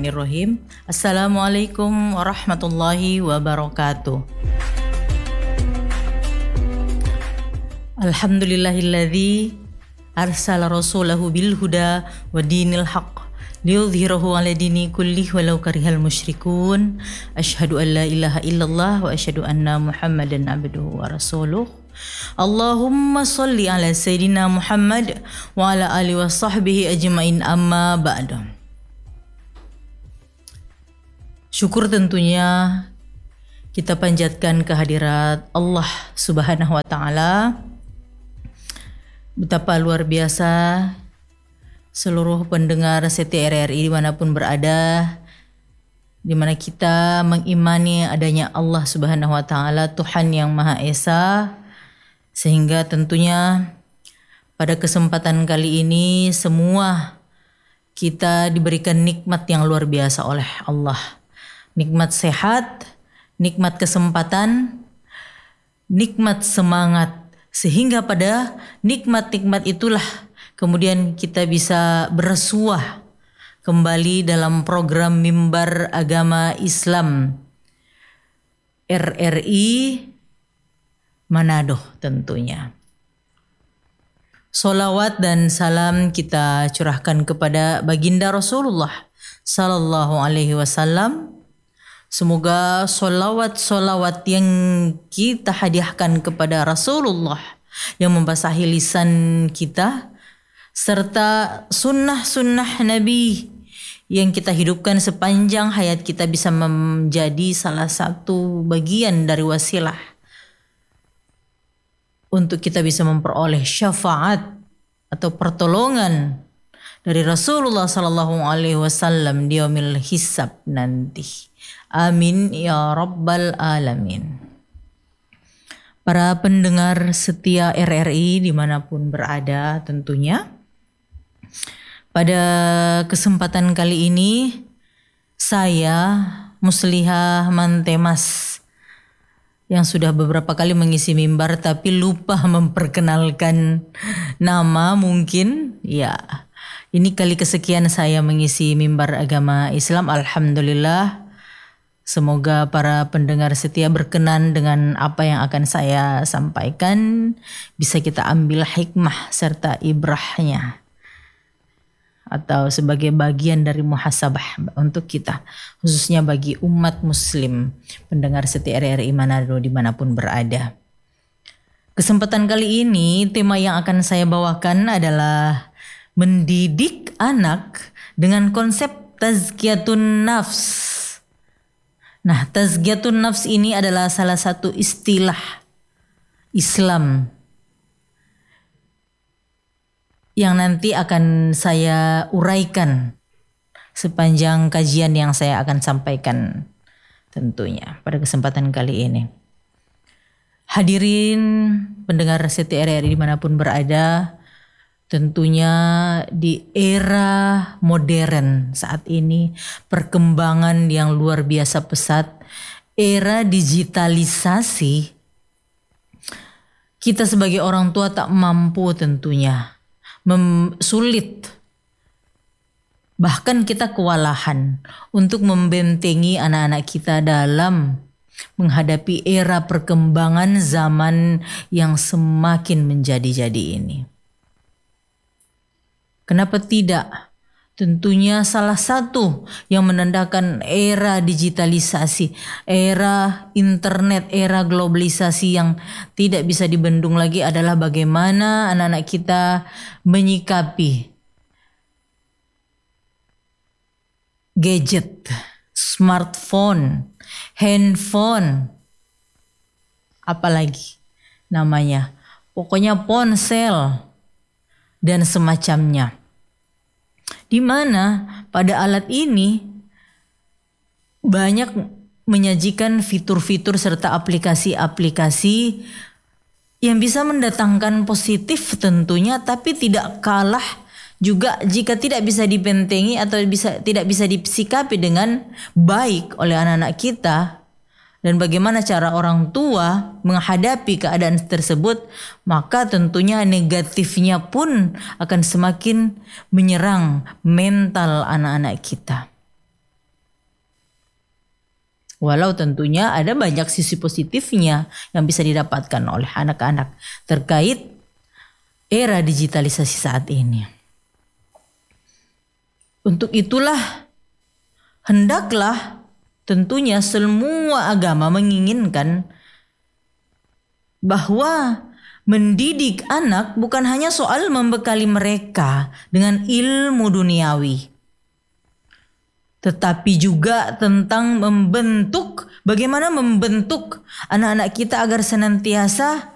Bismillahirrahmanirrahim. Assalamualaikum warahmatullahi wabarakatuh. Alhamdulillahilladzi arsala rasulahu bil huda wa dinil haqq liyudhhirahu 'ala dini kullih walau karihal musyrikun. Asyhadu an la ilaha illallah wa asyhadu anna Muhammadan abduhu wa rasuluh. Allahumma sholli ala sayyidina Muhammad wa ala alihi wa sahbihi ajmain, amma ba'du. Syukur tentunya kita panjatkan kehadirat Allah Subhanahu wa taala. Betapa luar biasa seluruh pendengar setia RRI dimanapun berada, di mana kita mengimani adanya Allah Subhanahu wa taala, Tuhan yang Maha Esa, sehingga tentunya pada kesempatan kali ini semua kita diberikan nikmat yang luar biasa oleh Allah. Nikmat sehat, nikmat kesempatan, nikmat semangat, sehingga pada nikmat-nikmat itulah kemudian kita bisa bersuah kembali dalam program Mimbar Agama Islam RRI Manado tentunya. Sholawat dan salam kita curahkan kepada baginda Rasulullah Sallallahu Alaihi Wasallam. Semoga sholawat yang kita hadiahkan kepada Rasulullah yang membasahi lisan kita, serta sunnah-sunnah Nabi yang kita hidupkan sepanjang hayat kita bisa menjadi salah satu bagian dari wasilah untuk kita bisa memperoleh syafaat atau pertolongan dari Rasulullah Sallallahu Alaihi Wasallam di yaumil hisab nanti. Amin ya rabbal alamin. Para pendengar setia RRI dimanapun berada tentunya, pada kesempatan kali ini saya Muslihah Mantemas yang sudah beberapa kali mengisi mimbar tapi lupa memperkenalkan nama mungkin. Ya, ini kali kesekian saya mengisi mimbar agama Islam. Alhamdulillah. Semoga para pendengar setia berkenan dengan apa yang akan saya sampaikan. Bisa kita ambil hikmah serta ibrahnya, atau sebagai bagian dari muhasabah untuk kita, khususnya bagi umat muslim pendengar setia RRI Manado dimanapun berada. Kesempatan kali ini tema yang akan saya bawakan adalah mendidik anak dengan konsep tazkiyatun nafs. Nah, tazkiyatun nafs ini adalah salah satu istilah Islam yang nanti akan saya uraikan sepanjang kajian yang saya akan sampaikan tentunya pada kesempatan kali ini. Hadirin pendengar setia RRI dimanapun berada, tentunya di era modern saat ini, perkembangan yang luar biasa pesat, era digitalisasi, kita sebagai orang tua tak mampu tentunya, sulit, bahkan kita kewalahan untuk membentengi anak-anak kita dalam menghadapi era perkembangan zaman yang semakin menjadi-jadi ini. Kenapa tidak? Tentunya salah satu yang menandakan era digitalisasi, era internet, era globalisasi yang tidak bisa dibendung lagi adalah bagaimana anak-anak kita menyikapi gadget, smartphone, handphone, apalagi namanya, pokoknya ponsel dan semacamnya. Di mana pada alat ini banyak menyajikan fitur-fitur serta aplikasi-aplikasi yang bisa mendatangkan positif tentunya, tapi tidak kalah juga jika tidak bisa dibentengi atau tidak bisa disikapi dengan baik oleh anak-anak kita. Dan bagaimana cara orang tua menghadapi keadaan tersebut, maka tentunya negatifnya pun akan semakin menyerang mental anak-anak kita. Walau tentunya ada banyak sisi positifnya yang bisa didapatkan oleh anak-anak terkait era digitalisasi saat ini. Untuk itulah hendaklah tentunya semua agama menginginkan bahwa mendidik anak bukan hanya soal membekali mereka dengan ilmu duniawi, tetapi juga tentang bagaimana membentuk anak-anak kita agar senantiasa